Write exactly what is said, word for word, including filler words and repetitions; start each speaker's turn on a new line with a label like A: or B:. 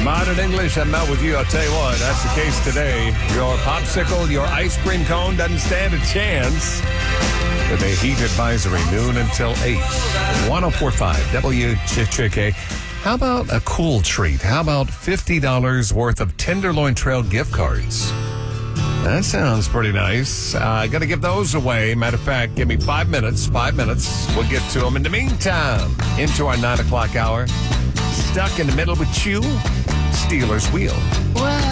A: Modern English, I'm not with you. I'll tell you what, that's the case today. Your popsicle, your ice cream cone doesn't stand a chance with a heat advisory noon until eight. one oh four point five W J K. How about a cool treat? How about fifty dollars worth of Tenderloin Trail gift cards? That sounds pretty nice. I uh, got to give those away. Matter of fact, give me five minutes. Five minutes. We'll get to them. In the meantime, into our nine o'clock hour. Stuck in the middle with you, Steelers Wheel.
B: Well,